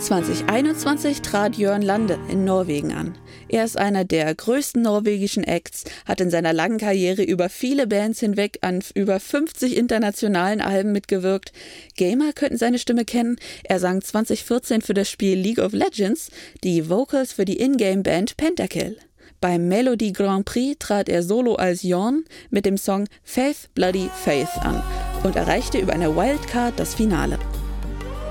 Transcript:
2021 trat Jørn Lande in Norwegen an. Er ist einer der größten norwegischen Acts, hat in seiner langen Karriere über viele Bands hinweg an über 50 internationalen Alben mitgewirkt. Gamer könnten seine Stimme kennen. Er sang 2014 für das Spiel League of Legends die Vocals für die Ingame-Band Pentakill. Beim Melodi Grand Prix trat er solo als Jørn mit dem Song Faith Bloody Faith an und erreichte über eine Wildcard das Finale.